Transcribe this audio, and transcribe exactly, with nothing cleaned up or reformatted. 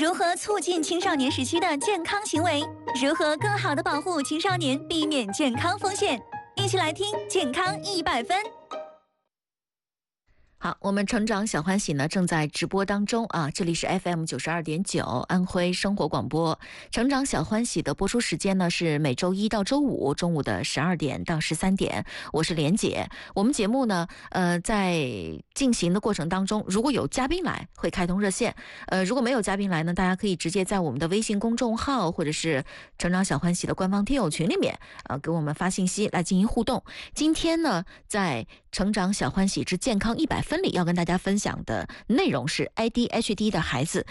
如何促进青少年时期的健康行为？如何更好地保护青少年，避免健康风险？一起来听健康一百分。 好，我们成长小欢喜呢正在直播当中啊，这里是 F M 九十二点九安徽生活广播。成长小欢喜的播出时间呢是每周一到周五中午的十二点到十三点，我是莲姐。我们节目呢，呃，在进行的过程当中，如果有嘉宾来，会开通热线；呃，如果没有嘉宾来呢，大家可以直接在我们的微信公众号或者是成长小欢喜的官方听友群里面，呃，给我们发信息来进行互动。今天呢，在成长小欢喜之健康一百分里要跟大家分享的内容是 A D H D 的孩子